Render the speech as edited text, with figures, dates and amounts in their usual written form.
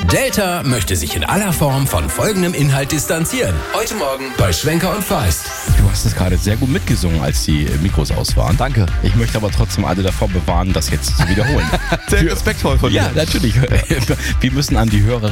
Delta möchte sich in aller Form von folgendem Inhalt distanzieren. Heute Morgen bei Schwenker und Feist. Du hast es gerade sehr gut mitgesungen, als die Mikros aus waren. Danke. Ich möchte aber trotzdem alle davor bewahren, das jetzt zu wiederholen. Sehr respektvoll von dir. Ja, natürlich. Wir müssen an die Hörer